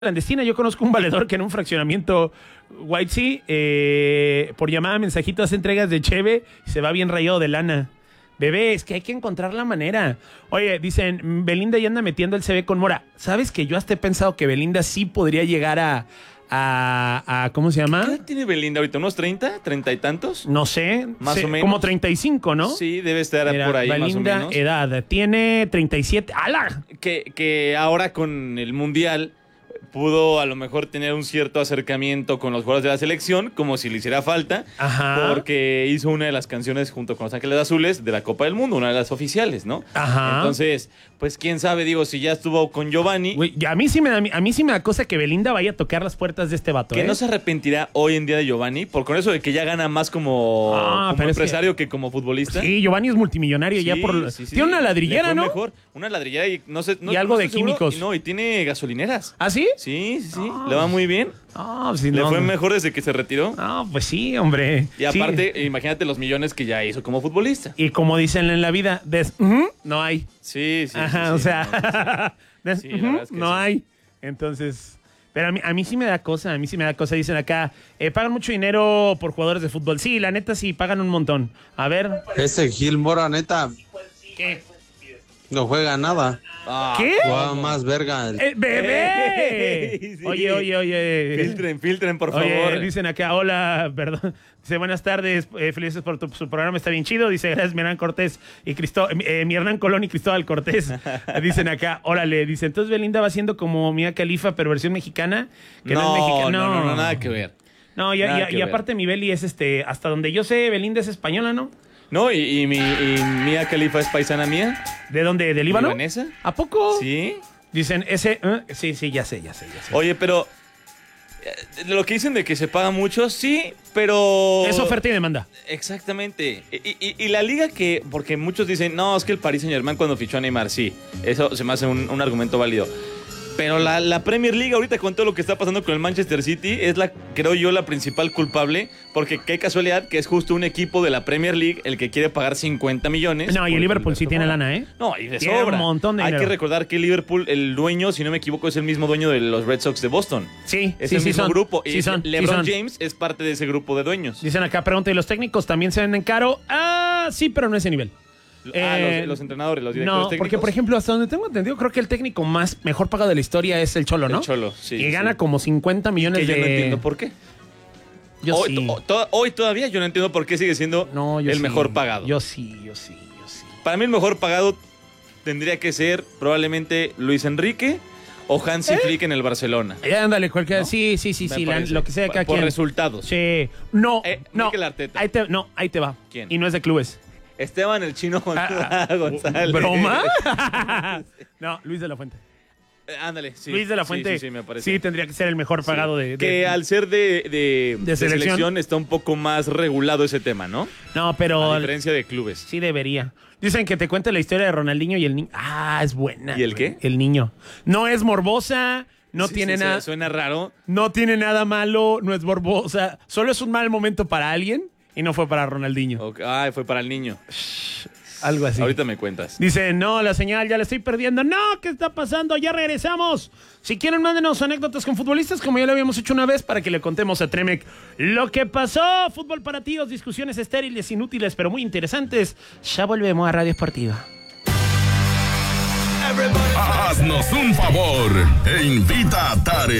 clandestina. Yo conozco un valedor que en un fraccionamiento White Sea, por llamada mensajito, hace entregas de cheve y se va bien rayado de lana. Bebé, es que hay que encontrar la manera. Oye, dicen, Belinda ya anda metiendo el CV con Mora. ¿Sabes que yo hasta he pensado que Belinda sí podría llegar a ¿cómo se llama? ¿Qué edad tiene Belinda ahorita? ¿Unos 30? ¿30 y tantos? No sé. Más o menos. Como 35, ¿no? Sí, debe estar Mira, por ahí Belinda, más o menos. edad, tiene 37. ¡Hala! Que ahora con el Mundial pudo a lo mejor tener un cierto acercamiento con los jugadores de la selección, como si le hiciera falta, Ajá. porque hizo una de las canciones junto con Los Ángeles Azules de la Copa del Mundo, una de las oficiales, ¿no? Ajá. Entonces, pues quién sabe, digo, si ya estuvo con Giovanni, Güey, a mí sí me da cosa que Belinda vaya a tocar las puertas de este vato, que ¿eh? no se arrepentirá hoy en día de Giovanni, por con eso de que ya gana más como pero es empresario que como futbolista. Sí, Giovanni es multimillonario ya por... Sí. Tiene una ladrillera, Le fue ¿no? mejor, una ladrillera y no sé... No, Y algo no de estoy seguro, químicos. y tiene gasolineras. ¿Ah, sí? Sí. Le va muy bien. Sí, Le no, fue no. mejor desde que se retiró. Pues sí, hombre. Y aparte, imagínate los millones que ya hizo como futbolista. Y como dicen en la vida, no hay. Sí. Ajá, sí, o sea, Sí, la verdad es que no sí. hay. Entonces, pero a mí sí me da cosa, Dicen acá, pagan mucho dinero por jugadores de fútbol. Sí, la neta sí, pagan un montón. A ver. Ese Gil Mora, neta, ¿Qué? no juega nada. ¿Qué? Juega más verga. ¡Bebé! Sí. Oye. Filtren, por Oye, favor. dicen acá, hola, perdón. Dice, buenas tardes, felices por su programa, está bien chido. Dice, gracias, mi Hernán Cortés y mi Hernán Colón y Cristóbal Cortés. Dicen acá, órale, dice, entonces Belinda va siendo como Mia Khalifa, pero versión mexicana. Que no es mexicana. No, nada que ver. No, Nada que y ver. aparte mi Beli es hasta donde yo sé, Belinda es española, ¿no? No, y Mia Khalifa es paisana mía. ¿De dónde? ¿De Líbano? ¿Libanesa? ¿A poco? Sí. Dicen, sí, ya sé. Oye, pero lo que dicen de que se paga mucho, sí, pero... Es oferta y demanda. Exactamente. Y la liga que... Porque muchos dicen, no, es que el Paris Saint-Germain cuando fichó a Neymar, sí. Eso se me hace un argumento válido. Pero la Premier League ahorita con todo lo que está pasando con el Manchester City es creo yo, la principal culpable, porque qué casualidad que es justo un equipo de la Premier League el que quiere pagar 50 millones. No, y el Liverpool sí tiene lana, ¿eh? No, y de Tiene sobra. un montón de Hay dinero. que recordar que Liverpool, el dueño, si no me equivoco, es el mismo dueño de los Red Sox de Boston. Sí, Es sí, el sí mismo son. grupo. Sí Y son, LeBron sí son. James es parte de ese grupo de dueños. Dicen acá, pregunta, ¿y los técnicos también se venden caro? Sí, pero no a ese nivel. Los entrenadores, los directores No, técnicos. porque por ejemplo, hasta donde tengo entendido, creo que el técnico mejor pagado de la historia es el Cholo, ¿no? El Cholo, sí. Y gana como 50 millones Que yo de... no entiendo por qué. Yo Hoy, sí. hoy todavía yo no entiendo por qué sigue siendo No, yo el sí. mejor pagado. Yo sí. Para mí el mejor pagado tendría que ser probablemente Luis Enrique o Hansi Flick en el Barcelona. Ándale, cualquiera. ¿No? Sí, Me parece. lo que sea cada Por quien. resultados. Sí. No, no. Mikel Arteta. Ahí te va. ¿Quién? Y no es de clubes. Esteban el Chino González. ¿Broma? No, Luis de la Fuente. Ándale, sí. Luis de la Fuente. Sí, me parece. Sí, tendría que ser el mejor pagado de... Que al ser de selección. selección está un poco más regulado ese tema, ¿no? No, pero... A diferencia de clubes. Sí debería. Dicen que te cuente la historia de Ronaldinho y el niño. Es buena. ¿Y el güey. qué? El niño. No es morbosa, no Sí, tiene sí, nada... Suena raro. No tiene nada malo, no es morbosa. Solo es un mal momento para alguien y no fue para Ronaldinho. Ok, fue para el niño. Algo así. Ahorita me cuentas. Dice, no, la señal ya la estoy perdiendo. No, ¿qué está pasando? Ya regresamos. Si quieren, mándenos anécdotas con futbolistas, como ya lo habíamos hecho una vez, para que le contemos a Tremec lo que pasó. Fútbol para tíos, discusiones estériles, inútiles, pero muy interesantes. Ya volvemos a Radio Esportiva. Haznos un favor e invita a Tare